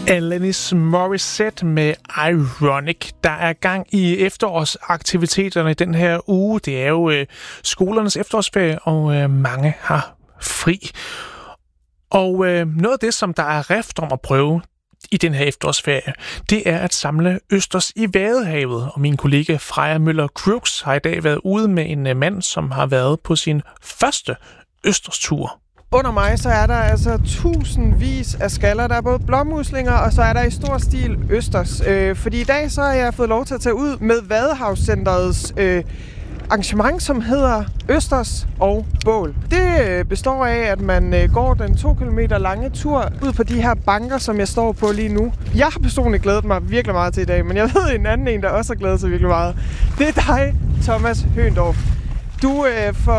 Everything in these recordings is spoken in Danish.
Alanis Morissette med Ironic. Der er gang i efterårsaktiviteterne i den her uge. Det er jo skolernes efterårsferie, og mange har fri. Og noget af det, som der er rift om at prøve i den her efterårsferie, det er at samle østers i Vadehavet. Og min kollega Freja Møller Crooks har i dag været ude med en mand, som har været på sin første østerstur. Under mig så er der altså tusindvis af skaller. Der er både blåmuslinger, og så er der i stor stil østers. Fordi i dag så har jeg fået lov til at tage ud med Vadehavscenterets arrangement, som hedder Østers og Bål. Det består af, at man går den 2 kilometer lange tur ud på de her banker, som jeg står på lige nu. Jeg har personligt glædet mig virkelig meget til i dag, men jeg ved en anden, der også har glædet sig virkelig meget. Det er dig, Thomas Høendorf. Du,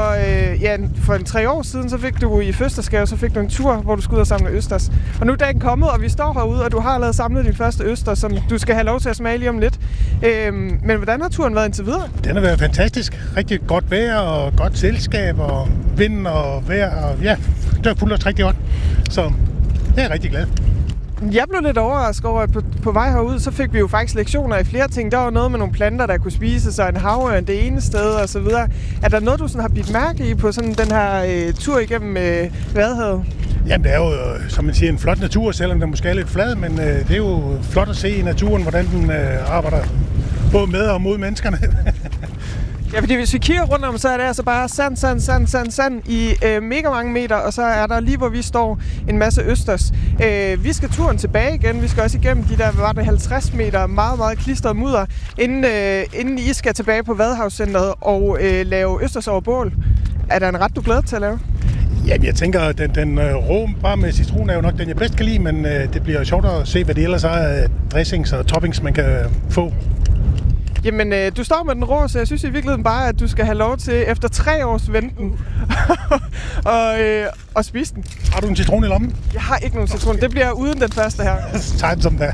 for 3 år siden, så fik du i fødselsdagsgave, så fik du en tur, hvor du skulle ud og samle østers. Og nu er dagen kommet, og vi står herude, og du har allerede samlet din første østers, som du skal have lov til at smage lige om lidt. Men hvordan har turen været indtil videre? Den har været fantastisk. Rigtig godt vejr og godt selskab og vind og vejr. Og ja, det har fulgt os rigtig godt. Så jeg er rigtig glad. Jeg blev lidt overrasket over, at på vej herud, så fik vi jo faktisk lektioner i flere ting. Der var noget med nogle planter, der kunne spises, og en havørn det ene sted, og så videre. Er der noget, du sådan har bidt mærke i på sådan den her tur igennem Vadehavet? Jamen, det er jo, som man siger, en flot natur, selvom den måske er lidt flad, men det er jo flot at se i naturen, hvordan den arbejder både med og mod menneskerne. Ja, fordi hvis vi kigger rundt om, så er det altså bare sand i mega mange meter, og så er der lige, hvor vi står, en masse østers. Vi skal turen tilbage igen. Vi skal også igennem de der, var det 50 meter, meget, meget klistret mudder, inden I skal tilbage på Vadehavscenteret og lave østers over bål. Er der en ret, du glæder dig til at lave? Jamen, jeg tænker, at den rå bare med citron er jo nok den, jeg bedst kan lide, men det bliver sjovt at se, hvad det ellers er af dressings og toppings, man kan få. Jamen, du står med den rå, så jeg synes i virkeligheden bare, at du skal have lov til, efter 3 års venten, og spise den. Har du en citron i lommen? Jeg har ikke nogen citron. Det bliver uden den første her. Tag den som der.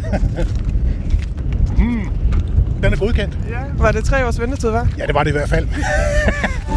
Den er godkendt. Ja, var det 3 års ventetid, hva'? Ja, det var det i hvert fald.